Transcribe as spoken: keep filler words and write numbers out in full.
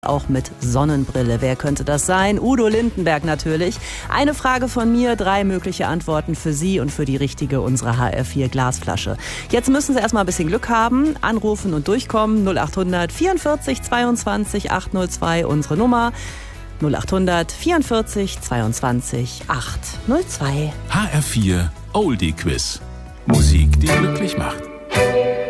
Auch mit Sonnenbrille. Wer könnte das sein? Udo Lindenberg natürlich. Eine Frage von mir, drei mögliche Antworten für Sie und für die richtige unsere H R vier Glasflasche. Jetzt müssen Sie erstmal ein bisschen Glück haben, anrufen und durchkommen. null achthundert vierundvierzig zweiundzwanzig achthundertzwei unsere Nummer. null achthundert vierundvierzig zweiundzwanzig achthundertzwei. H R vier Oldie Quiz. Musik, die glücklich macht.